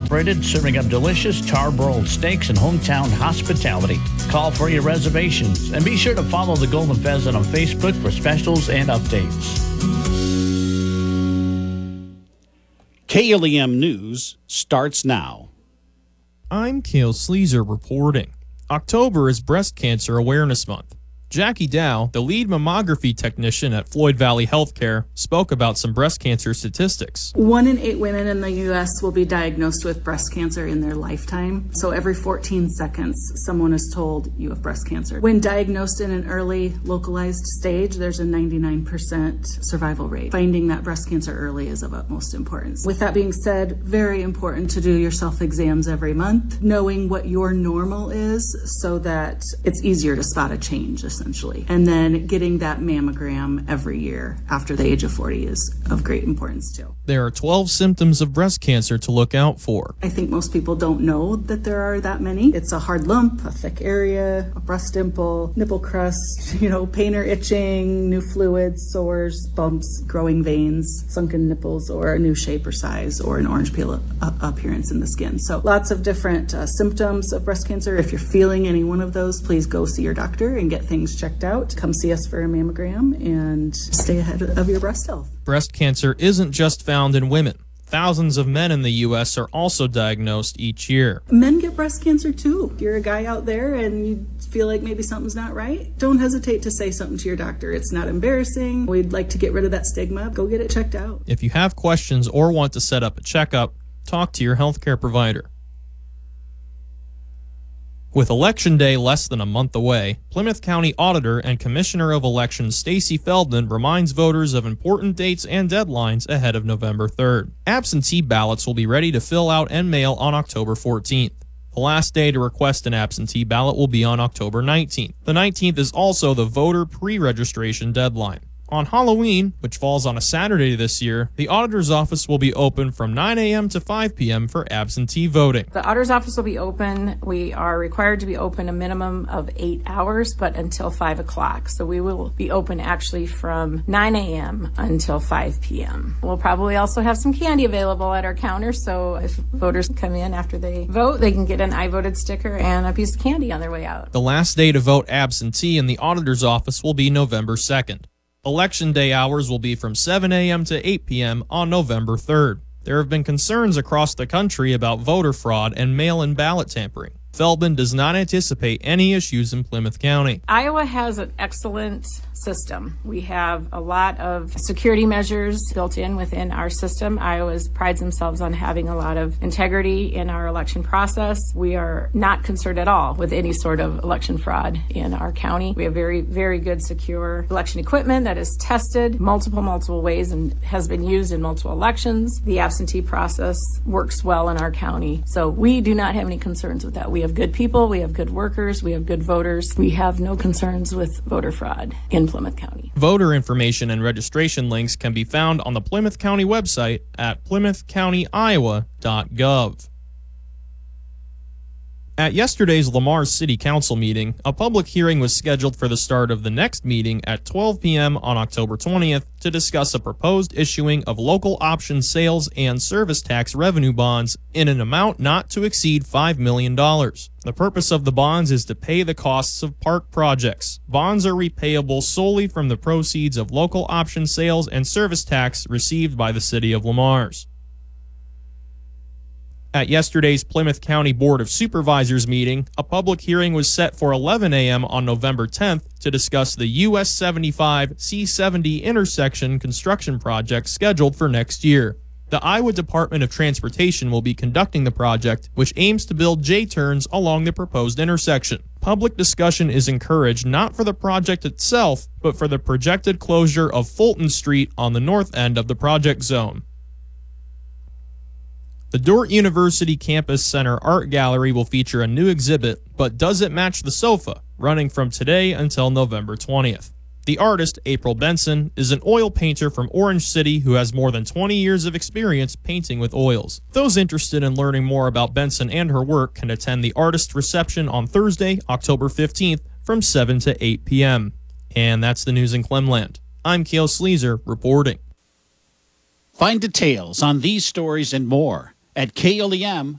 Incorporated, serving up delicious charbroiled steaks and hometown hospitality. Call for your reservations and be sure to follow the Golden Pheasant on Facebook for specials and updates. KLEM News starts now. I'm Cale Sleazer reporting. October is Breast Cancer Awareness Month. Jackie Dow, the lead mammography technician at Floyd Valley Healthcare, spoke about some breast cancer statistics. 1 in 8 women in the U.S. will be diagnosed with breast cancer in their lifetime. So every 14 seconds, someone is told you have breast cancer. When diagnosed in an early localized stage, there's a 99% survival rate. Finding that breast cancer early is of utmost importance. With that being said, very important to do your self-exams every month, knowing what your normal is so that it's easier to spot a change, essentially. And then getting that mammogram every year after the age of 40 is of great importance too. There are 12 symptoms of breast cancer to look out for. I think most people don't know that there are that many. It's a hard lump, a thick area, a breast dimple, nipple crust, pain or itching, new fluids, sores, bumps, growing veins, sunken nipples, or a new shape or size, or an orange peel appearance in the skin. So lots of different symptoms of breast cancer. If you're feeling any one of those, please go see your doctor and get things checked out. Come see us for a mammogram and stay ahead of your breast health. Breast cancer isn't just found in women. Thousands of men in the U.S. are also diagnosed each year. Men get breast cancer too. If you're a guy out there and you feel like maybe something's not right, don't hesitate to say something to your doctor. It's not embarrassing. We'd like to get rid of that stigma. Go get it checked out. If you have questions or want to set up a checkup, talk to your healthcare provider. With Election Day less than a month away, Plymouth County Auditor and Commissioner of Elections Stacy Feldman reminds voters of important dates and deadlines ahead of November 3rd. Absentee ballots will be ready to fill out and mail on October 14th. The last day to request an absentee ballot will be on October 19th. The 19th is also the voter pre-registration deadline. On Halloween, which falls on a Saturday this year, the auditor's office will be open from 9 a.m. to 5 p.m. for absentee voting. The auditor's office will be open. We are required to be open a minimum of 8 hours, but until 5 o'clock. So we will be open actually from 9 a.m. until 5 p.m. We'll probably also have some candy available at our counter, so if voters come in after they vote, they can get an I voted sticker and a piece of candy on their way out. The last day to vote absentee in the auditor's office will be November 2nd. Election Day hours will be from 7 a.m. to 8 p.m. on November 3rd. There have been concerns across the country about voter fraud and mail-in ballot tampering. Feldman does not anticipate any issues in Plymouth County. Iowa has an excellent system. We have a lot of security measures built in within our system. Iowa prides themselves on having a lot of integrity in our election process. We are not concerned at all with any sort of election fraud in our county. We have very, very good, secure election equipment that is tested multiple ways and has been used in multiple elections. The absentee process works well in our county. So we do not have any concerns with that. We have good people, we have good workers, we have good voters. We have no concerns with voter fraud in Plymouth County. Voter information and registration links can be found on the Plymouth County website at plymouthcountyiowa.gov. At yesterday's Lamar City Council meeting, a public hearing was scheduled for the start of the next meeting at 12 p.m. on October 20th to discuss a proposed issuing of local option sales and service tax revenue bonds in an amount not to exceed $5 million. The purpose of the bonds is to pay the costs of park projects. Bonds are repayable solely from the proceeds of local option sales and service tax received by the City of Lamars. At yesterday's Plymouth County Board of Supervisors meeting, a public hearing was set for 11 a.m. on November 10th to discuss the US 75 C70 intersection construction project scheduled for next year. The Iowa Department of Transportation will be conducting the project, which aims to build J-turns along the proposed intersection. Public discussion is encouraged not for the project itself, but for the projected closure of Fulton Street on the north end of the project zone. The Dordt University Campus Center Art Gallery will feature a new exhibit, But Does It Match the Sofa?, running from today until November 20th. The artist, April Benson, is an oil painter from Orange City who has more than 20 years of experience painting with oils. Those interested in learning more about Benson and her work can attend the artist reception on Thursday, October 15th from 7 to 8 p.m. And that's the news in Clemland. I'm Cale Sleazer reporting. Find details on these stories and more at KLEM.com.